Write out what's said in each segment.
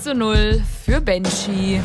1:0 für Benji.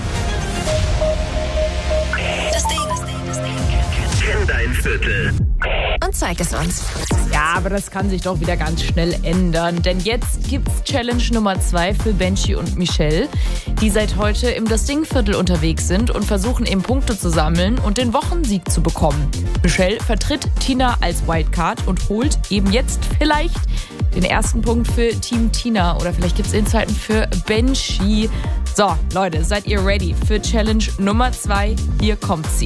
Das Ding. Kenn dein Viertel. Und zeig es uns. Ja, aber das kann sich doch wieder ganz schnell ändern. Denn jetzt gibt's Challenge Nummer 2 für Benji und Michelle, die seit heute im Das Ding-Viertel unterwegs sind und versuchen eben Punkte zu sammeln und den Wochensieg zu bekommen. Michelle vertritt Tina als Wildcard und holt eben jetzt vielleicht den ersten Punkt für Team Tina. Oder vielleicht gibt's den zweiten für Benji. So, Leute, seid ihr ready für Challenge Nummer 2? Hier kommt sie.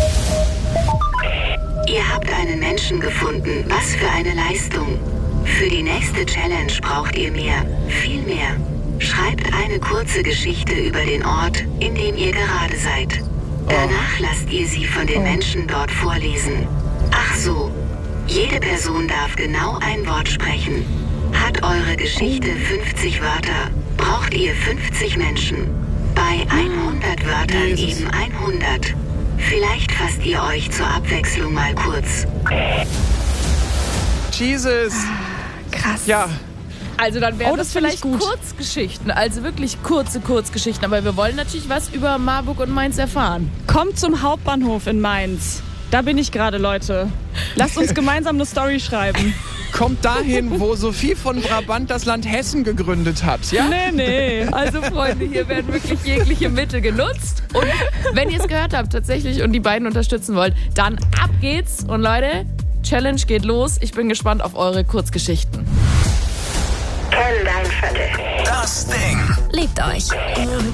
Ihr habt einen Menschen gefunden. Was für eine Leistung. Für die nächste Challenge braucht ihr mehr, viel mehr. Schreibt eine kurze Geschichte über den Ort, in dem ihr gerade seid. Danach lasst ihr sie von den Menschen dort vorlesen. Ach so, jede Person darf genau ein Wort sprechen. Hat eure Geschichte 50 Wörter, braucht ihr 50 Menschen. Bei 100 Wörtern eben 100. Vielleicht fasst ihr euch zur Abwechslung mal kurz. Jesus. Krass. Ja. Also dann wären das finde ich vielleicht gut. Kurzgeschichten, also wirklich kurze Kurzgeschichten. Aber wir wollen natürlich was über Marburg und Mainz erfahren. Kommt zum Hauptbahnhof in Mainz. Da bin ich gerade, Leute. Lasst uns gemeinsam eine Story schreiben. Kommt dahin, wo Sophie von Brabant das Land Hessen gegründet hat, ja? Nee. Also Freunde, hier werden wirklich jegliche Mittel genutzt. Und wenn ihr es gehört habt tatsächlich und die beiden unterstützen wollt, dann ab geht's. Und Leute, Challenge geht los. Ich bin gespannt auf eure Kurzgeschichten. Kenn dein Viertel. Das Ding. Liebt euch.